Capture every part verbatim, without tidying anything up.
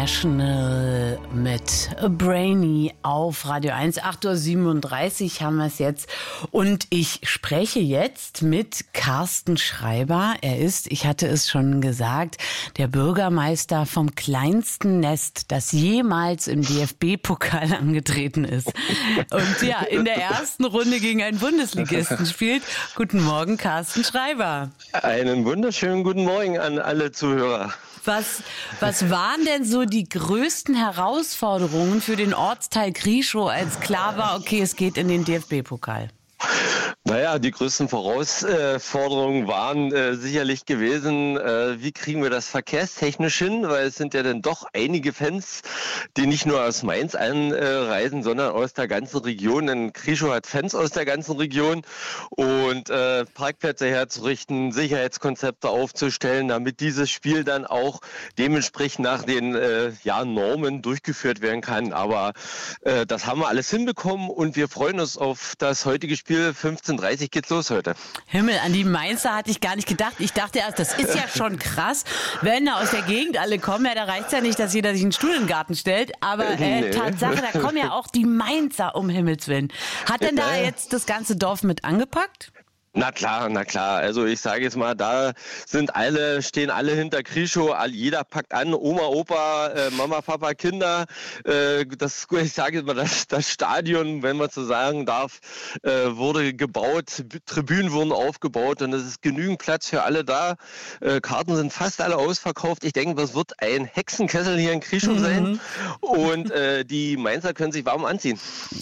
International mit Brainy auf Radio eins. acht Uhr siebenunddreißig haben wir es jetzt. Und ich spreche jetzt mit Carsten Schreiber. Er ist, ich hatte es schon gesagt, der Bürgermeister vom kleinsten Nest, das jemals im D F B-Pokal angetreten ist. Und ja, in der ersten Runde gegen einen Bundesligisten spielt. Guten Morgen, Carsten Schreiber. Einen wunderschönen guten Morgen an alle Zuhörer. Was, was waren denn so die größten Herausforderungen für den Ortsteil Krieschow, als klar war, okay, es geht in den D F B-Pokal? Naja, die größten Herausforderungen waren äh, sicherlich gewesen, äh, wie kriegen wir das verkehrstechnisch hin, weil es sind ja dann doch einige Fans, die nicht nur aus Mainz anreisen, sondern aus der ganzen Region. Denn Krieschow hat Fans aus der ganzen Region und äh, Parkplätze herzurichten, Sicherheitskonzepte aufzustellen, damit dieses Spiel dann auch dementsprechend nach den äh, ja, Normen durchgeführt werden kann. Aber äh, das haben wir alles hinbekommen und wir freuen uns auf das heutige Spiel. fünfzehn Uhr dreißig geht's los heute. Himmel, an die Mainzer hatte ich gar nicht gedacht. Ich dachte erst, das ist ja schon krass, wenn da aus der Gegend alle kommen. Ja, da reicht's ja nicht, dass jeder sich einen Stuhl in den Garten stellt. Aber äh, nee. Tatsache, da kommen ja auch die Mainzer, um Himmels Willen. Hat denn da jetzt das ganze Dorf mit angepackt? Na klar, na klar. Also ich sage jetzt mal, da sind alle, stehen alle hinter Krieschow, jeder packt an, Oma, Opa, äh, Mama, Papa, Kinder. Äh, das, ich sage jetzt mal, das, das Stadion, wenn man so sagen darf, äh, wurde gebaut, Tribünen wurden aufgebaut und es ist genügend Platz für alle da. Äh, Karten sind fast alle ausverkauft. Ich denke, das wird ein Hexenkessel hier in Krieschow mhm. sein und äh, die Mainzer können sich warm anziehen.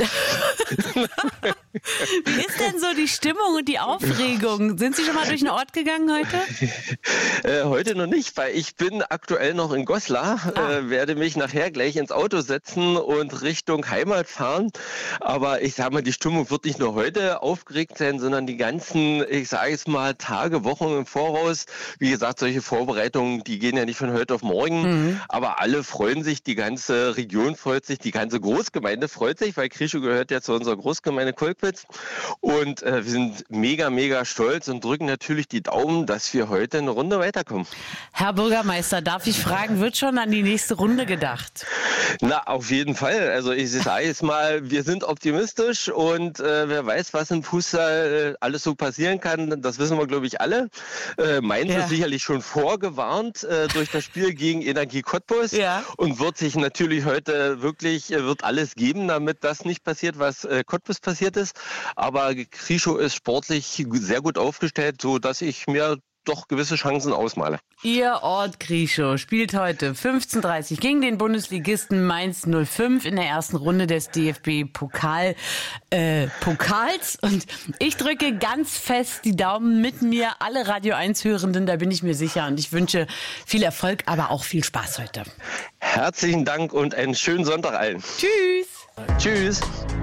Wie ist denn so die Stimmung und die Aufregung? Sind Sie schon mal durch den Ort gegangen heute? äh, heute noch nicht, weil ich bin aktuell noch in Goslar, ah. äh, werde mich nachher gleich ins Auto setzen und Richtung Heimat fahren. Aber ich sage mal, die Stimmung wird nicht nur heute aufgeregt sein, sondern die ganzen, ich sage jetzt mal, Tage, Wochen im Voraus. Wie gesagt, solche Vorbereitungen, die gehen ja nicht von heute auf morgen. Mhm. Aber alle freuen sich, die ganze Region freut sich, die ganze Großgemeinde freut sich, weil Krieschow gehört ja zu unserer Großgemeinde Kolkwitz. Und äh, wir sind mega, mega stolz und drücken natürlich die Daumen, dass wir heute eine Runde weiterkommen. Herr Bürgermeister, darf ich fragen, wird schon an die nächste Runde gedacht? Na, auf jeden Fall. Also ich sage jetzt mal, wir sind optimistisch und äh, wer weiß, was im Fußball äh, alles so passieren kann, das wissen wir, glaube ich, alle. Äh, Mainz ja. ist sicherlich schon vorgewarnt äh, durch das Spiel gegen Energie Cottbus ja. und wird sich natürlich heute wirklich, äh, wird alles geben, damit das nicht passiert, was äh, Cottbus passiert ist. Aber Krieschow ist sportlich sehr gut aufgestellt, so dass ich mir doch gewisse Chancen ausmale. Ihr Ort Krieschow spielt heute fünfzehn Uhr dreißig gegen den Bundesligisten Mainz null fünf in der ersten Runde des D F B-Pokal, äh, Pokals. Und ich drücke ganz fest die Daumen mit mir, alle Radio eins Hörenden, da bin ich mir sicher. Und ich wünsche viel Erfolg, aber auch viel Spaß heute. Herzlichen Dank und einen schönen Sonntag allen. Tschüss. Tschüss.